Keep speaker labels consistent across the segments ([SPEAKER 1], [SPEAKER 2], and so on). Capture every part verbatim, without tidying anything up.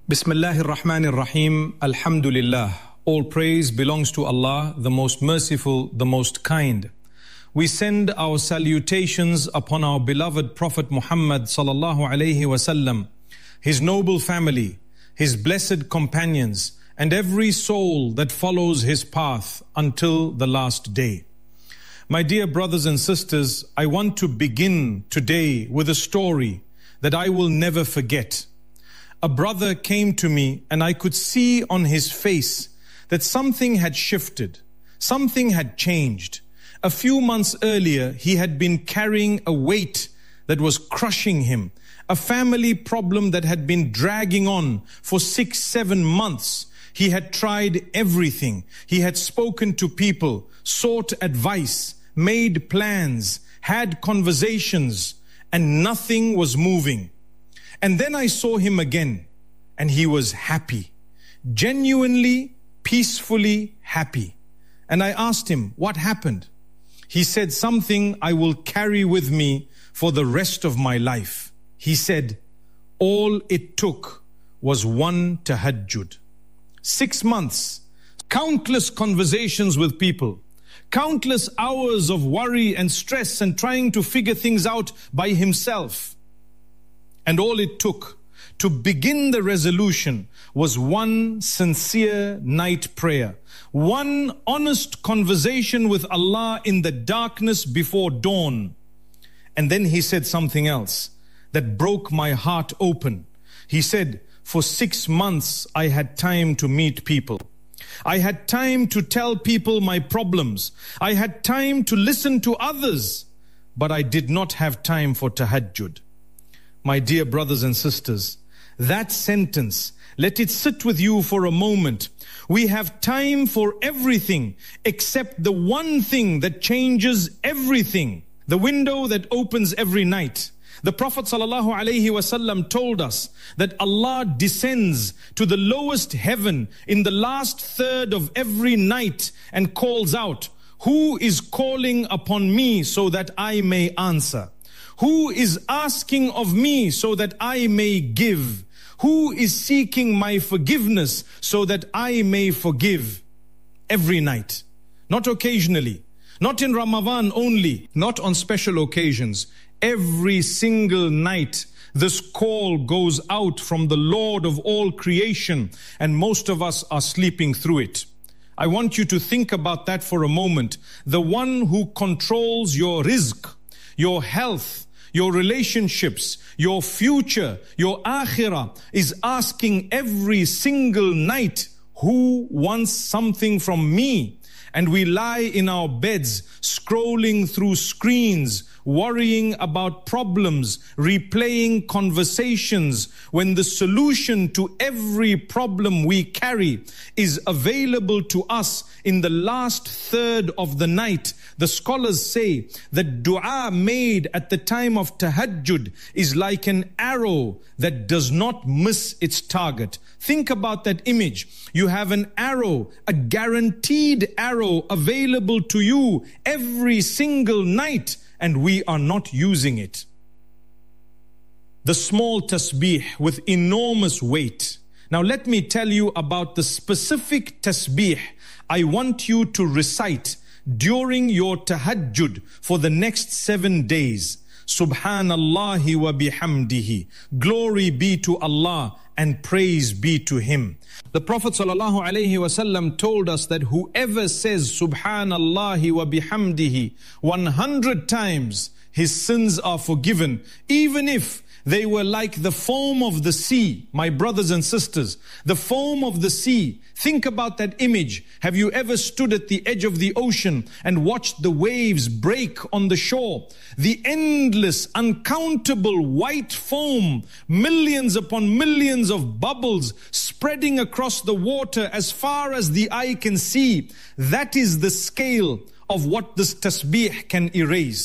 [SPEAKER 1] Bismillahir Rahmanir Rahim. Alhamdulillah. All praise belongs to Allah, the most merciful, the most kind. We send our salutations upon our beloved Prophet Muhammad sallallahu alaihi wasallam, his noble family, his blessed companions, and every soul that follows his path until the last day. My dear brothers and sisters, I want to begin today with a story that I will never forget. A brother came to me and I could see on his face that something had shifted, something had changed. A few months earlier, he had been carrying a weight that was crushing him, a family problem that had been dragging on for six, seven months. He had tried everything. He had spoken to people, sought advice, made plans, had conversations, and nothing was moving. And then I saw him again, and he was happy, genuinely, peacefully happy. And I asked him, what happened? He said, something I will carry with me for the rest of my life. He said, all it took was one tahajjud. Six months, countless conversations with people, countless hours of worry and stress and trying to figure things out by himself. And all it took to begin the resolution was one sincere night prayer, one honest conversation with Allah in the darkness before dawn. And then he said something else that broke my heart open. He said, for six months I had time to meet people. I had time to tell people my problems. I had time to listen to others, but I did not have time for tahajjud. My dear brothers and sisters, that sentence, let it sit with you for a moment. We have time for everything except the one thing that changes everything, the window that opens every night. The Prophet ﷺ told us that Allah descends to the lowest heaven in the last third of every night and calls out, who is calling upon me so that I may answer? Who is asking of me so that I may give? Who is seeking my forgiveness so that I may forgive? Every night, not occasionally, not in Ramadan only, not on special occasions. Every single night, this call goes out from the Lord of all creation, and most of us are sleeping through it. I want you to think about that for a moment. The one who controls your rizq, your health, your relationships, your future, your akhirah, is asking every single night, who wants something from me? And we lie in our beds, scrolling through screens, worrying about problems, replaying conversations, when the solution to every problem we carry is available to us in the last third of the night. The scholars say that dua made at the time of tahajjud is like an arrow that does not miss its target. Think about that image. You have an arrow, a guaranteed arrow available to you every single night, and we are not using it. The small tasbih with enormous weight. Now let me tell you about the specific tasbih I want you to recite during your tahajjud for the next seven days. Subhanallahi wa bihamdihi. Glory be to Allah and praise be to Him. The Prophet ﷺ told us that whoever says Subhanallahi wa bihamdihi one hundred times, his sins are forgiven, even if they were like the foam of the sea. My brothers and sisters, the foam of the sea. Think about that image. Have you ever stood at the edge of the ocean and watched the waves break on the shore? The endless, uncountable white foam, millions upon millions of bubbles spreading across the water as far as the eye can see. That is the scale of what this tasbih can erase.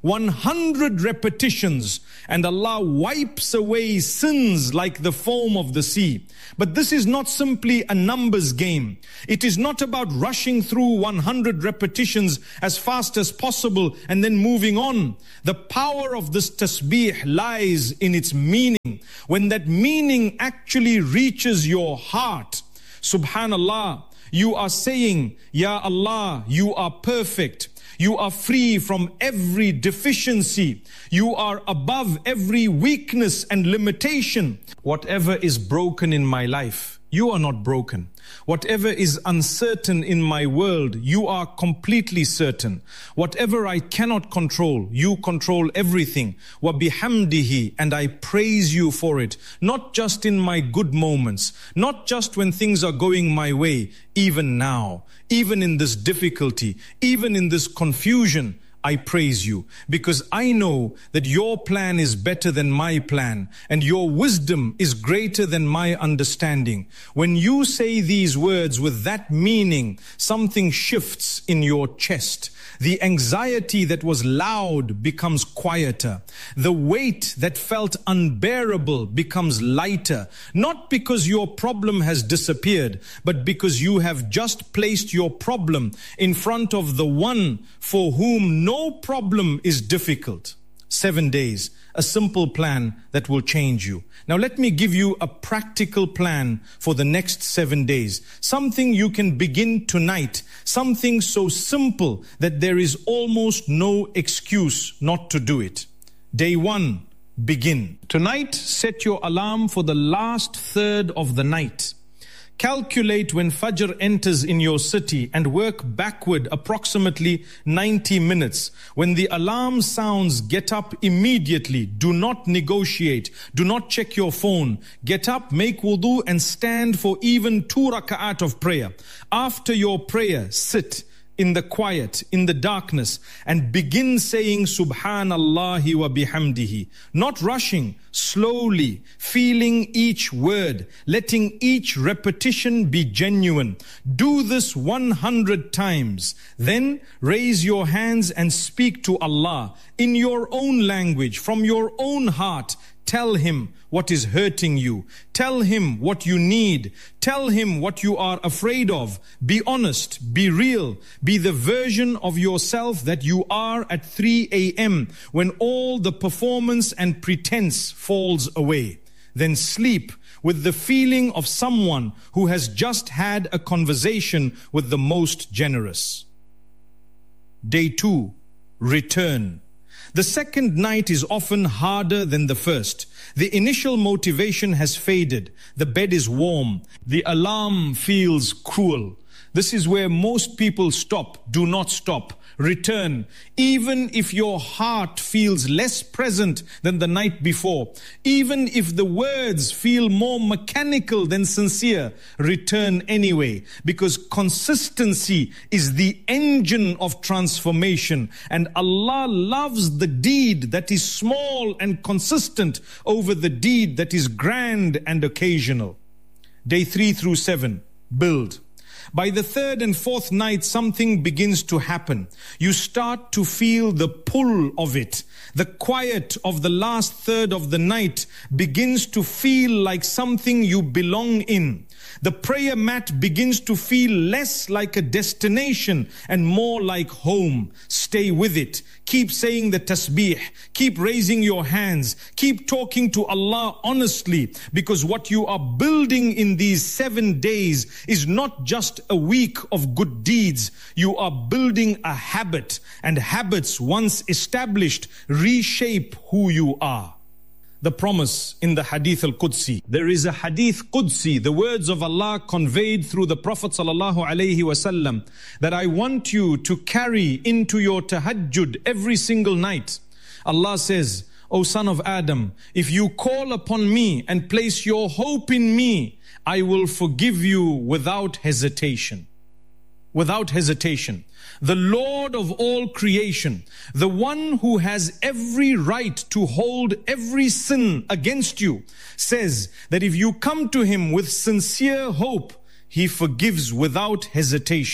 [SPEAKER 1] one hundred repetitions, and Allah wipes away sins like the foam of the sea. But this is not simply a numbers game. It is not about rushing through one hundred repetitions as fast as possible and then moving on. The power of this tasbih lies in its meaning. When that meaning actually reaches your heart, subhanallah, you are saying, Ya Allah, you are perfect. You are free from every deficiency. You are above every weakness and limitation. Whatever is broken in my life, you are not broken. Whatever is uncertain in my world, you are completely certain. Whatever I cannot control, you control everything. وَبِحَمْدِهِ, and I praise you for it. Not just in my good moments, not just when things are going my way, even now, even in this difficulty, even in this confusion, I praise you, because I know that your plan is better than my plan, and your wisdom is greater than my understanding. When you say these words with that meaning, something shifts in your chest. The anxiety that was loud becomes quieter. The weight that felt unbearable becomes lighter. Not because your problem has disappeared, but because you have just placed your problem in front of the one for whom no problem is difficult. Seven days, a simple plan that will change you. Now let me give you a practical plan for the next seven days. Something you can begin tonight. Something so simple that there is almost no excuse not to do it. Day one, begin. Tonight, set your alarm for the last third of the night. Calculate when Fajr enters in your city and work backward approximately ninety minutes. When the alarm sounds, get up immediately. Do not negotiate. Do not check your phone. Get up, make wudu, and stand for even two raka'at of prayer. After your prayer, sit in the quiet, in the darkness, and begin saying Subhanallahi wa bihamdihi. Not rushing, slowly, feeling each word, letting each repetition be genuine. Do this one hundred times. Then raise your hands and speak to Allah in your own language, from your own heart. Tell Him what is hurting you. Tell Him what you need. Tell Him what you are afraid of. Be honest, be real. Be the version of yourself that you are at three a m when all the performance and pretense falls away. Then sleep with the feeling of someone who has just had a conversation with the most generous. Day two, return. The second night is often harder than the first. The initial motivation has faded. The bed is warm. The alarm feels cruel. This is where most people stop. Do not stop. Return. Even if your heart feels less present than the night before, even if the words feel more mechanical than sincere, return anyway, because consistency is the engine of transformation, and Allah loves the deed that is small and consistent over the deed that is grand and occasional. Day three through seven, build. By the third and fourth night, something begins to happen. You start to feel the pull of it. The quiet of the last third of the night begins to feel like something you belong in. The prayer mat begins to feel less like a destination and more like home. Stay with it. Keep saying the tasbih. Keep raising your hands. Keep talking to Allah honestly, because what you are building in these seven days is not just a week of good deeds. You are building a habit, and habits once established reshape who you are. The promise in the Hadith al-Qudsi. There is a Hadith Qudsi, the words of Allah conveyed through the Prophet sallallahu alaihi wasallam, that I want you to carry into your tahajjud every single night. Allah says, O son of Adam, if you call upon me and place your hope in me, I will forgive you without hesitation. Without hesitation. The Lord of all creation, the one who has every right to hold every sin against you, says that if you come to Him with sincere hope, He forgives without hesitation.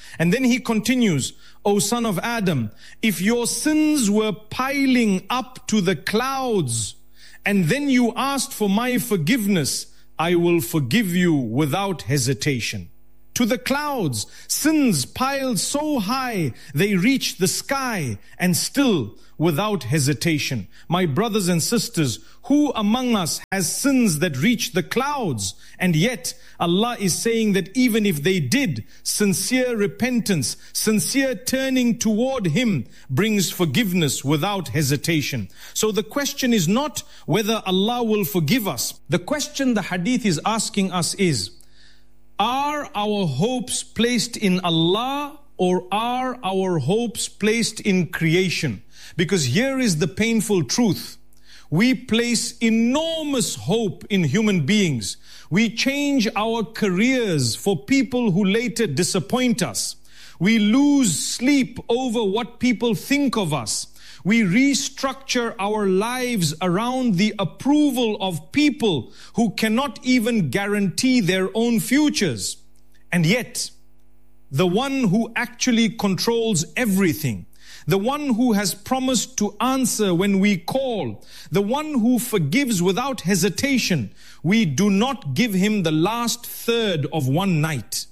[SPEAKER 1] And then he continues, O son of Adam, if your sins were piling up to the clouds, and then you asked for my forgiveness, I will forgive you without hesitation. To the clouds, sins piled so high, they reached the sky, and still without hesitation. My brothers and sisters, who among us has sins that reach the clouds? And yet Allah is saying that even if they did, sincere repentance, sincere turning toward Him brings forgiveness without hesitation. So the question is not whether Allah will forgive us. The question the hadith is asking us is, are our hopes placed in Allah or are our hopes placed in creation? Because here is the painful truth. We place enormous hope in human beings. We change our careers for people who later disappoint us. We lose sleep over what people think of us. We restructure our lives around the approval of people who cannot even guarantee their own futures. And yet, the one who actually controls everything, the one who has promised to answer when we call, the one who forgives without hesitation, we do not give him the last third of one night.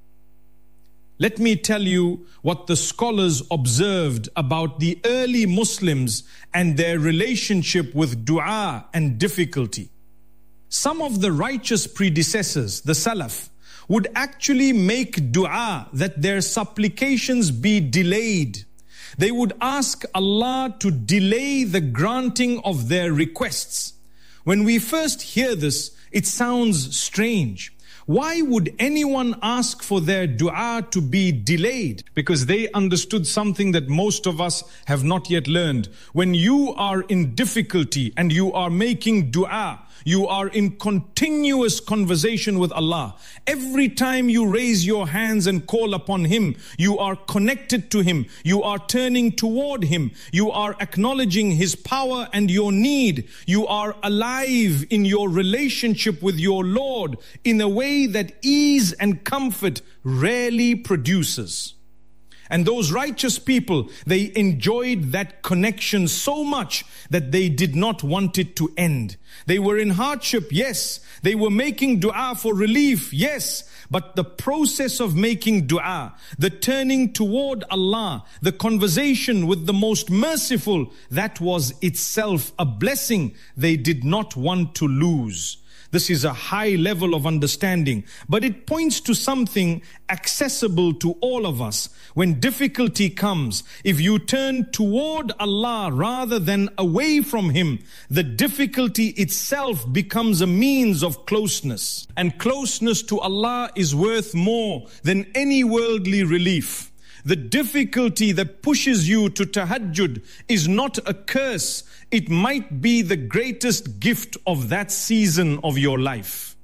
[SPEAKER 1] Let me tell you what the scholars observed about the early Muslims and their relationship with dua and difficulty. Some of the righteous predecessors, the Salaf, would actually make dua that their supplications be delayed. They would ask Allah to delay the granting of their requests. When we first hear this, it sounds strange. Why would anyone ask for their dua to be delayed? Because they understood something that most of us have not yet learned. When you are in difficulty and you are making dua, you are in continuous conversation with Allah. Every time you raise your hands and call upon Him, you are connected to Him. You are turning toward Him. You are acknowledging His power and your need. You are alive in your relationship with your Lord in a way that ease and comfort rarely produces. And those righteous people, they enjoyed that connection so much that they did not want it to end. They were in hardship, yes. They were making dua for relief, yes. But the process of making dua, the turning toward Allah, the conversation with the most merciful, that was itself a blessing they did not want to lose. This is a high level of understanding, but it points to something accessible to all of us. When difficulty comes, if you turn toward Allah rather than away from Him, the difficulty itself becomes a means of closeness. And closeness to Allah is worth more than any worldly relief. The difficulty that pushes you to tahajjud is not a curse. It might be the greatest gift of that season of your life.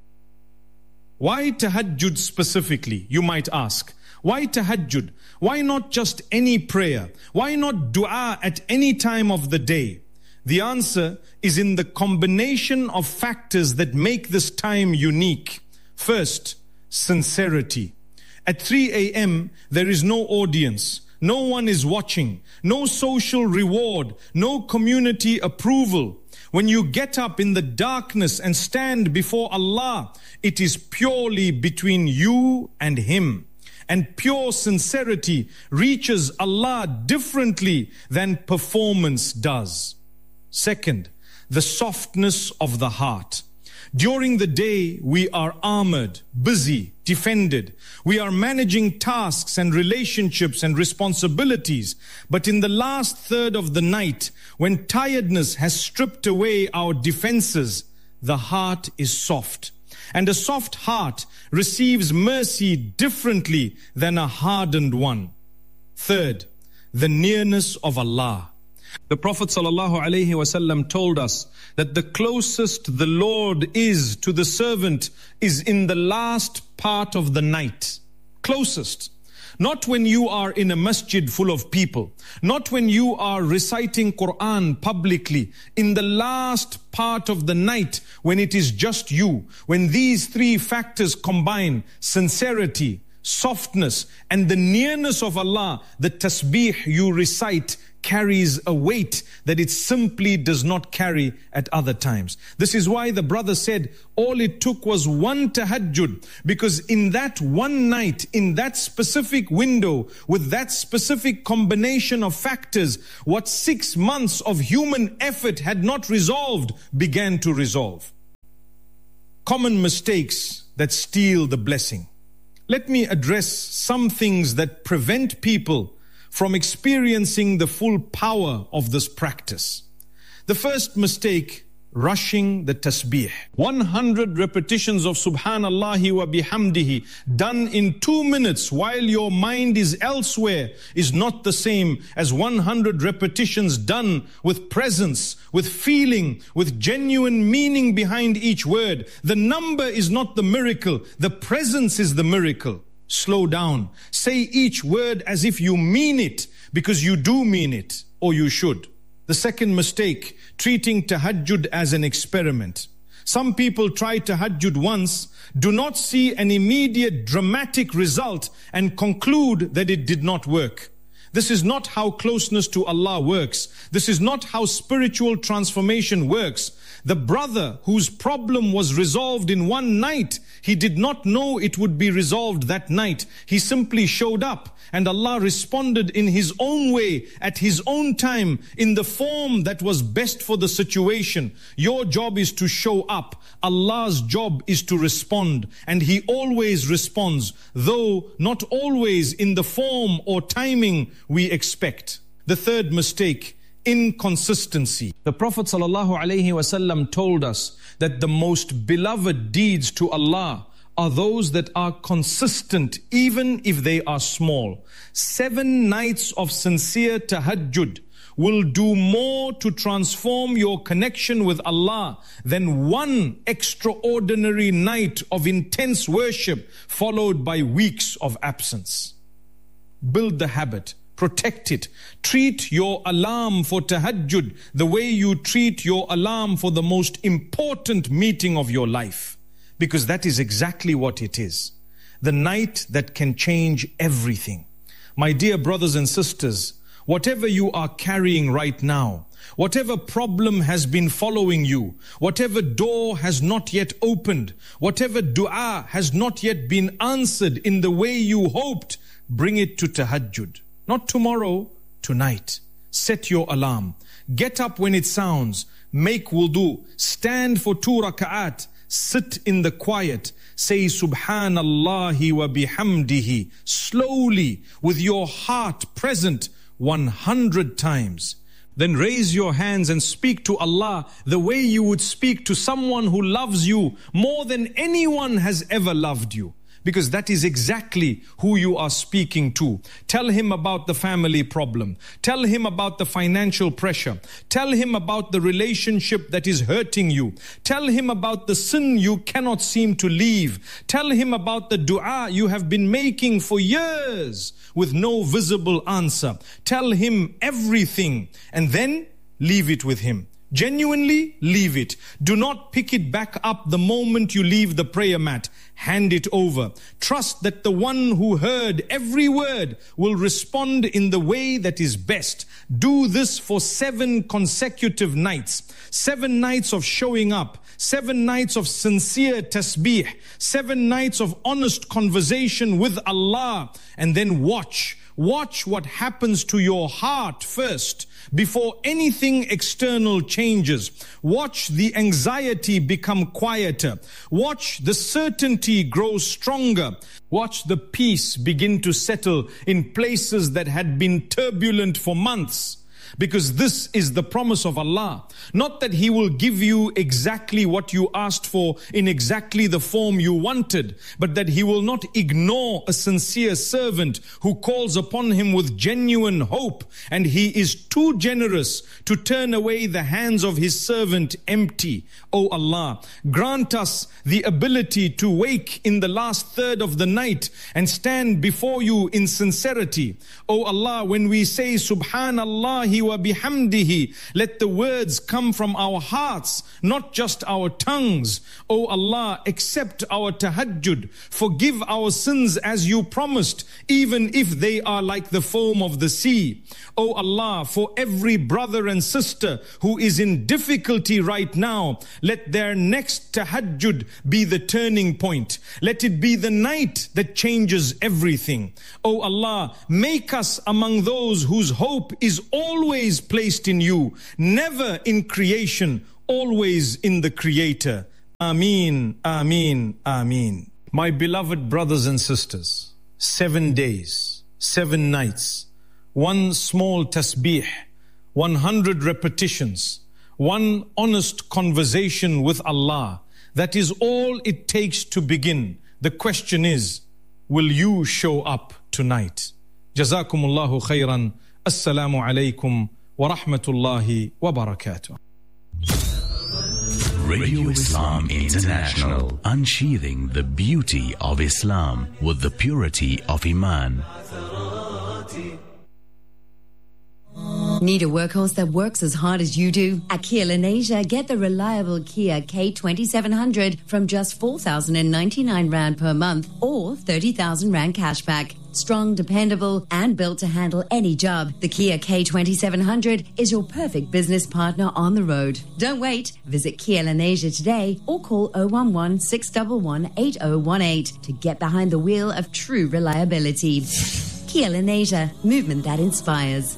[SPEAKER 1] Why tahajjud specifically, you might ask? Why tahajjud? Why not just any prayer? Why not dua at any time of the day? The answer is in the combination of factors that make this time unique. First, sincerity. At three a.m., there is no audience. No one is watching. No social reward. No community approval. When you get up in the darkness and stand before Allah, it is purely between you and Him. And pure sincerity reaches Allah differently than performance does. Second, the softness of the heart. During the day, we are armored, busy, defended. We are managing tasks and relationships and responsibilities. But in the last third of the night, when tiredness has stripped away our defenses, the heart is soft. And a soft heart receives mercy differently than a hardened one. Third, the nearness of Allah. The Prophet ﷺ told us that the closest the Lord is to the servant is in the last part of the night. Closest. Not when you are in a masjid full of people. Not when you are reciting Quran publicly. In the last part of the night when it is just you. When these three factors combine, sincerity, softness, and the nearness of Allah, the tasbih you recite carries a weight that it simply does not carry at other times. This is why the brother said all it took was one tahajjud, because in that one night, in that specific window, with that specific combination of factors, what six months of human effort had not resolved began to resolve. Common mistakes that steal the blessing. Let me address some things that prevent people from experiencing the full power of this practice. The first mistake, rushing the tasbih. one hundred repetitions of Subhanallahi wa bihamdihi done in two minutes while your mind is elsewhere is not the same as one hundred repetitions done with presence, with feeling, with genuine meaning behind each word. The number is not the miracle, the presence is the miracle. Slow down. Say each word as if you mean it, because you do mean it, or you should. The second mistake, treating tahajjud as an experiment. Some people try tahajjud once, do not see an immediate dramatic result, and conclude that it did not work. This is not how closeness to Allah works. This is not how spiritual transformation works. The brother whose problem was resolved in one night, he did not know it would be resolved that night. He simply showed up, and Allah responded in His own way, at His own time, in the form that was best for the situation. Your job is to show up. Allah's job is to respond, and He always responds, though not always in the form or timing we expect. The third mistake, inconsistency. The Prophet ﷺ told us that the most beloved deeds to Allah are those that are consistent, even if they are small. Seven nights of sincere tahajjud will do more to transform your connection with Allah than one extraordinary night of intense worship followed by weeks of absence. Build the habit. Protect it. Treat your alarm for tahajjud the way you treat your alarm for the most important meeting of your life. Because that is exactly what it is. The night that can change everything. My dear brothers and sisters, whatever you are carrying right now, whatever problem has been following you, whatever door has not yet opened, whatever dua has not yet been answered in the way you hoped, bring it to tahajjud. Not tomorrow, tonight. Set your alarm. Get up when it sounds. Make wudu. Stand for two raka'at. Sit in the quiet. Say Subhanallahi wa bihamdihi. Slowly, with your heart present, one hundred times. Then raise your hands and speak to Allah the way you would speak to someone who loves you more than anyone has ever loved you. Because that is exactly who you are speaking to. Tell him about the family problem. Tell him about the financial pressure. Tell him about the relationship that is hurting you. Tell him about the sin you cannot seem to leave. Tell him about the dua you have been making for years with no visible answer. Tell him everything, and then leave it with him. Genuinely leave it. Do not pick it back up the moment you leave the prayer mat. Hand it over. Trust that the one who heard every word will respond in the way that is best. Do this for seven consecutive nights. Seven nights of showing up. Seven nights of sincere tasbih. Seven nights of honest conversation with Allah. And then watch. Watch what happens to your heart first, before anything external changes. Watch the anxiety become quieter. Watch the certainty grow stronger. Watch the peace begin to settle in places that had been turbulent for months. Because this is the promise of Allah. Not that He will give you exactly what you asked for in exactly the form you wanted, but that He will not ignore a sincere servant who calls upon Him with genuine hope, and He is too generous to turn away the hands of His servant empty. O Allah, grant us the ability to wake in the last third of the night and stand before You in sincerity. O Allah, when we say Subhanallahi billahi wa bihamdihi. Let the words come from our hearts, not just our tongues. O Allah, accept our tahajjud. Forgive our sins as you promised, even if they are like the foam of the sea. O Allah, for every brother and sister who is in difficulty right now, let their next tahajjud be the turning point. Let it be the night that changes everything. O Allah, make us among those whose hope is always placed in you, never in creation, always in the Creator. Ameen, Ameen, Ameen. My beloved brothers and sisters, seven days, seven nights, one small tasbih, one hundred repetitions, one honest conversation with Allah. That is all it takes to begin. The question is, will you show up tonight? Jazakumullahu khairan. Assalamu alaikum wa rahmatullahi wa barakatuh.
[SPEAKER 2] Radio Islam International, unsheathing the beauty of Islam with the purity of Iman.
[SPEAKER 3] Need a workhorse that works as hard as you do? At Kia Lenasia, get the reliable Kia K twenty-seven hundred from just four thousand ninety-nine rand per month or thirty thousand rand cashback. Strong, dependable, and built to handle any job, the Kia K twenty-seven hundred is your perfect business partner on the road. Don't wait. Visit Kia Lenasia today or call zero one one, six one one, eight zero one eight to get behind the wheel of true reliability. Kia Lenasia, movement that inspires.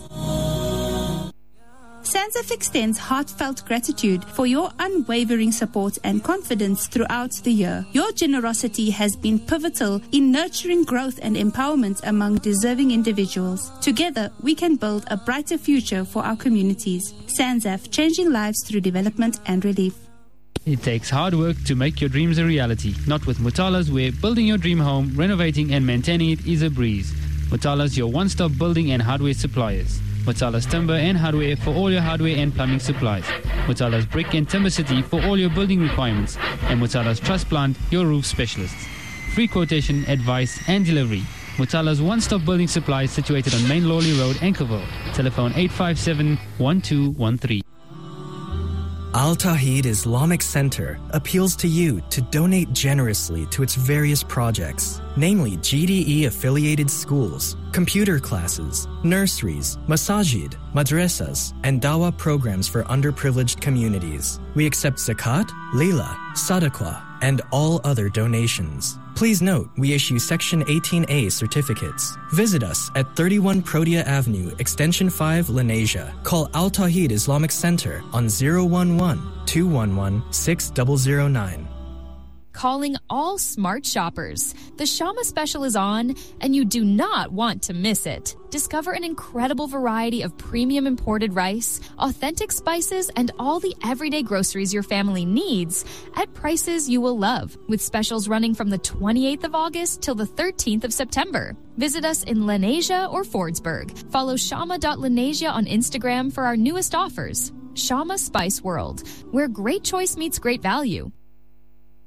[SPEAKER 4] SANZAF extends heartfelt gratitude for your unwavering support and confidence throughout the year. Your generosity has been pivotal in nurturing growth and empowerment among deserving individuals. Together, we can build a brighter future for our communities. SANZAF, changing lives through development and relief.
[SPEAKER 5] It takes hard work to make your dreams a reality. Not with Mutalas, where building your dream home, renovating and maintaining it is a breeze. Mutalas, your one-stop building and hardware suppliers. Mutalas Timber and Hardware for all your hardware and plumbing supplies. Mutalas Brick and Timber City for all your building requirements. And Mutalas Truss Plant, your roof specialists. Free quotation, advice and delivery. Mutalas one-stop building supplies situated on Main Lawley Road, Anchorville. Telephone eight five seven, one two one three.
[SPEAKER 6] Al Tawheed Islamic Center appeals to you to donate generously to its various projects, namely G D E-affiliated schools, computer classes, nurseries, masajid, madrasas, and dawah programs for underprivileged communities. We accept zakat, lila, sadaqah, and all other donations. Please note, we issue Section eighteen A certificates. Visit us at thirty-one Protea Avenue, Extension five, Lenasia. Call Al Tawheed Islamic Center on zero one one, two one one, six zero zero nine.
[SPEAKER 7] Calling all smart shoppers. The Shama special is on, and you do not want to miss it. Discover an incredible variety of premium imported rice, authentic spices, and all the everyday groceries your family needs at prices you will love, with specials running from the twenty-eighth of August till the thirteenth of September. Visit us in Lenasia or Fordsburg. Follow shama dot lenasia on Instagram for our newest offers. Shama Spice World, where great choice meets great value.